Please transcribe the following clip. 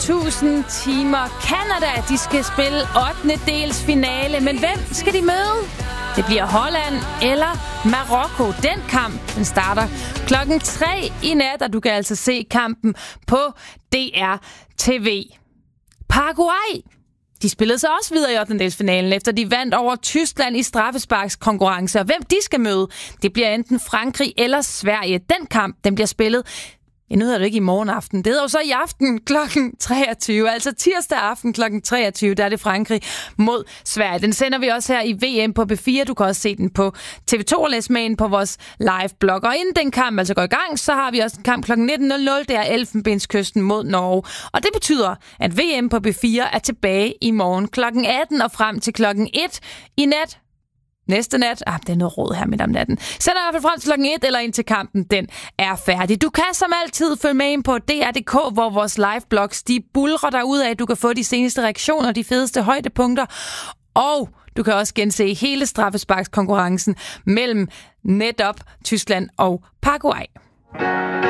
1000 timer. Canada, de skal spille 8. dels finale, men hvem skal de møde? Det bliver Holland eller Marokko. Den kamp, den starter 3:00 i nat, og du kan altså se kampen på DR TV. Paraguay, de spillede sig også videre i 8. dels finalen, efter de vandt over Tyskland i straffesparkskonkurrence. Og hvem de skal møde, det bliver enten Frankrig eller Sverige. Den kamp, den bliver spillet, nu hedder det ikke i morgen aften, det hedder jo så i aften kl. 23, altså tirsdag aften kl. 23, der er det Frankrig mod Sverige. Den sender vi også her i VM på B4, du kan også se den på TV2 og læse med ind på vores live-blog. Og inden den kamp altså går i gang, så har vi også en kamp kl. 19.00, det er Elfenbenskysten mod Norge. Og det betyder, at VM på B4 er tilbage i morgen kl. 18 og frem til kl. 1 i nat. Næste nat, det er noget råd her midt om natten. Sætter i hvert fald frem til kl. 1 eller ind til kampen, den er færdig. Du kan som altid følge med ind på DR.dk, hvor vores liveblogs, de bulrer derudad. Du kan få de seneste reaktioner, de fedeste højdepunkter. Og du kan også gense hele straffesparkskonkurrencen mellem netop Tyskland og Paraguay.